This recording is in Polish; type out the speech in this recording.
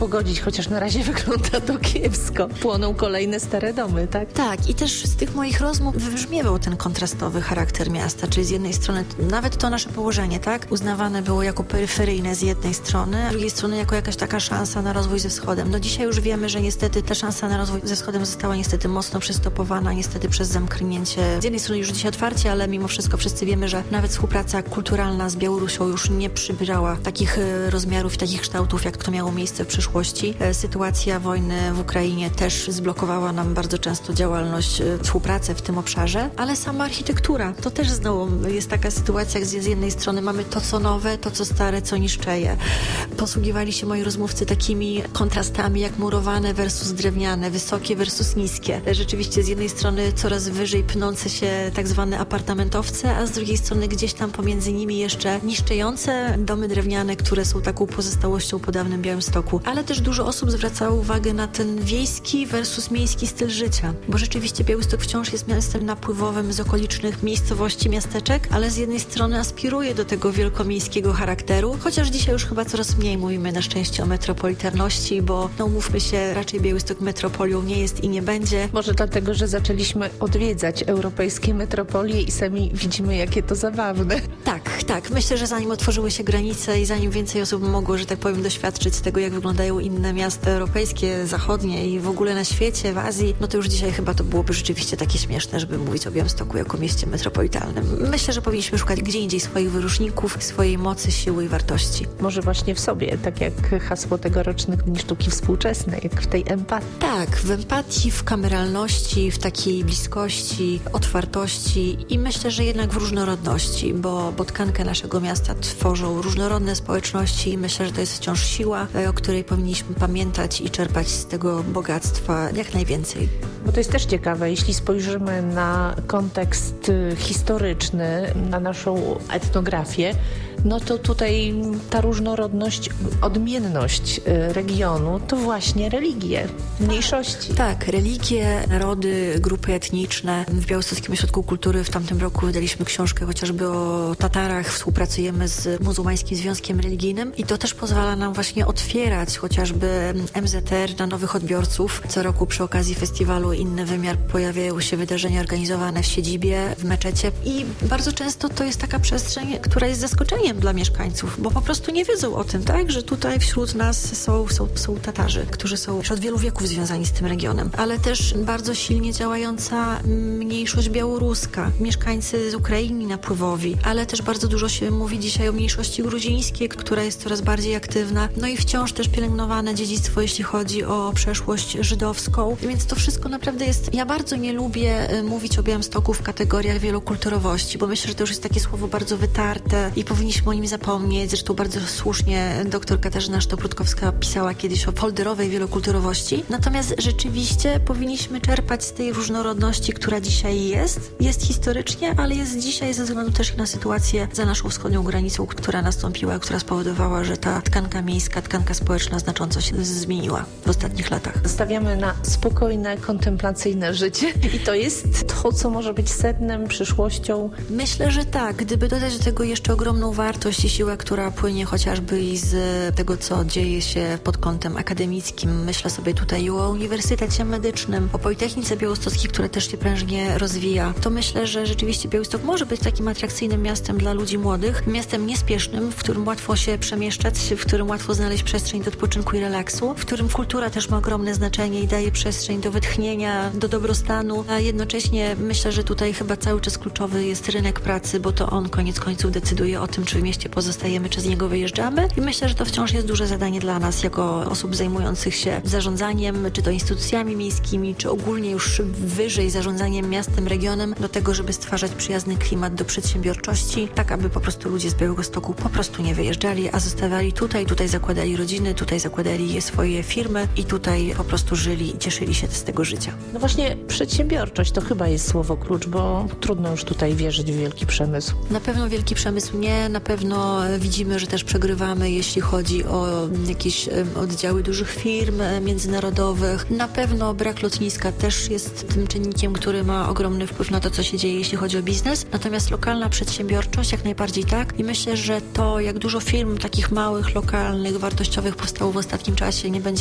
pogodzić, chociaż na razie wygląda to kiepsko. Płoną kolejne stare domy, tak? Tak, i też z tych moich rozmów wybrzmiewał ten kontrastowy charakter miasta, czyli z jednej strony nawet to nasze położenie, tak, uznawane było jako peryferyjne z jednej strony, a z drugiej strony jako jakaś taka szansa na rozwój ze wschodem. No dzisiaj już wiemy, że niestety ta szansa na rozwój ze wschodem została niestety mocno przystopowana, niestety przez zamknięcie. Z jednej strony już dzisiaj otwarcie, ale mimo wszystko wszyscy wiemy, że nawet współpraca kulturalna z Białorusią już nie przybierała takich rozmiarów i takich kształtów, jak to miało miejsce w przyszłości. Sytuacja wojny w Ukrainie też zblokowała nam bardzo często działalność, współpracę w tym obszarze, ale sama architektura, to też znowu jest taka sytuacja, gdzie z jednej strony mamy to, co nowe, to, co stare, co niszczeje. Posługiwali się moi rozmówcy takimi kontrastami, jak murowane versus drewniane, wysokie versus niskie. Rzeczywiście z jednej strony coraz wyżej pnące się tak zwane apartamentowce, a z drugiej strony gdzieś tam pomiędzy nimi jeszcze niszczejące domy drewniane, które są taką pozostałością po dawnym Białymstoku. Ale też dużo osób zwracało uwagę na ten wiejski versus miejski styl życia, bo rzeczywiście Białystok wciąż jest miastem napływowym z okolicznych miejscowości, miasteczek, ale z jednej strony aspiruje do tego wielkomiejskiego charakteru, chociaż dzisiaj już chyba coraz mniej mówimy na szczęście o metropolitarności, bo no umówmy się, raczej Białystok metropolią nie jest i nie będzie. Może dlatego, że zaczęliśmy odwiedzać europejskie metropolie i sami widzimy, jakie to zabawne. Tak. Myślę, że zanim otworzyły się granice i zanim więcej osób mogło, że tak powiem, doświadczyć tego, jak wyglądają inne miasta europejskie, zachodnie i w ogóle na świecie, w Azji, no to już dzisiaj chyba to byłoby rzeczywiście takie śmieszne, żeby mówić o Białymstoku jako mieście metropolitalnym. Myślę, że powinniśmy szukać gdzie indziej swoich wyróżników, swojej mocy, siły i wartości. Może właśnie w sobie, tak jak hasło tegorocznych Dni Sztuki Współczesnej, jak w tej empatii. Tak, w empatii, w kameralności, w takiej bliskości, otwartości i myślę, że jednak w różnorodności, bo tkankę naszego miasta tworzą różnorodne społeczności i myślę, że to jest wciąż siła, o której powinniśmy pamiętać i czerpać z tego bogactwa jak najwięcej. Bo to jest też ciekawe, jeśli spojrzymy na kontekst historyczny, na naszą etnografię, no to tutaj ta różnorodność, odmienność regionu to właśnie religie, mniejszości. Tak, religie, narody, grupy etniczne. W Białostockim Ośrodku Kultury w tamtym roku wydaliśmy książkę chociażby o Tatarach. Współpracujemy z Muzułmańskim Związkiem Religijnym i to też pozwala nam właśnie otwierać chociażby MZR na nowych odbiorców. Co roku przy okazji festiwalu Inny Wymiar pojawiają się wydarzenia organizowane w siedzibie, w meczecie i bardzo często to jest taka przestrzeń, która jest zaskoczeniem dla mieszkańców, bo po prostu nie wiedzą o tym, tak, że tutaj wśród nas są Tatarzy, którzy są już od wielu wieków związani z tym regionem, ale też bardzo silnie działająca mniejszość białoruska, mieszkańcy z Ukrainy napływowi, ale też bardzo dużo się mówi dzisiaj o mniejszości gruzińskiej, która jest coraz bardziej aktywna, no i wciąż też pielęgnowane dziedzictwo, jeśli chodzi o przeszłość żydowską, więc to wszystko naprawdę jest, ja bardzo nie lubię mówić o Białymstoku w kategoriach wielokulturowości, bo myślę, że to już jest takie słowo bardzo wytarte i powinniśmy o nim zapomnieć. Zresztą bardzo słusznie dr Katarzyna Sztoprutkowska pisała kiedyś o folderowej wielokulturowości. Natomiast rzeczywiście powinniśmy czerpać z tej różnorodności, która dzisiaj jest historycznie, ale jest dzisiaj ze względu też na sytuację za naszą wschodnią granicą, która nastąpiła, która spowodowała, że ta tkanka miejska, tkanka społeczna znacząco się zmieniła w ostatnich latach. Stawiamy na spokojne, kontemplacyjne życie i to jest to, co może być sednem, przyszłością. Myślę, że tak. Gdyby dodać do tego jeszcze ogromną wartość i siłę, która płynie chociażby i z tego, co dzieje się pod kątem akademickim. Myślę sobie tutaj o Uniwersytecie Medycznym, o Politechnice Białostockiej, która też się prężnie rozwija. To myślę, że rzeczywiście Białystok może być takim atrakcyjnym miastem dla ludzi młodych, miastem niespiesznym, w którym łatwo się przemieszczać, w którym łatwo znaleźć przestrzeń do odpoczynku i relaksu, w którym kultura też ma ogromne znaczenie i daje przestrzeń do wytchnienia, do dobrostanu, a jednocześnie myślę, że tutaj chyba cały czas kluczowy jest rynek pracy, bo to on koniec końców decyduje o tym, czy w mieście pozostajemy, czy z niego wyjeżdżamy i myślę, że to wciąż jest duże zadanie dla nas, jako osób zajmujących się zarządzaniem, czy to instytucjami miejskimi, czy ogólnie już wyżej zarządzaniem miastem, regionem, do tego, żeby stwarzać przyjazny klimat do przedsiębiorczości, tak aby po prostu ludzie z Białegostoku po prostu nie wyjeżdżali, a zostawali tutaj zakładali rodziny, tutaj zakładali swoje firmy i tutaj po prostu żyli i cieszyli się z tego życia. No właśnie przedsiębiorczość to chyba jest słowo klucz, bo trudno już tutaj wierzyć w wielki przemysł. Na pewno wielki przemysł nie, na na pewno widzimy, że też przegrywamy, jeśli chodzi o jakieś oddziały dużych firm międzynarodowych. Na pewno brak lotniska też jest tym czynnikiem, który ma ogromny wpływ na to, co się dzieje, jeśli chodzi o biznes. Natomiast lokalna przedsiębiorczość jak najbardziej tak. I myślę, że to, jak dużo firm takich małych, lokalnych, wartościowych powstało w ostatnim czasie, nie będzie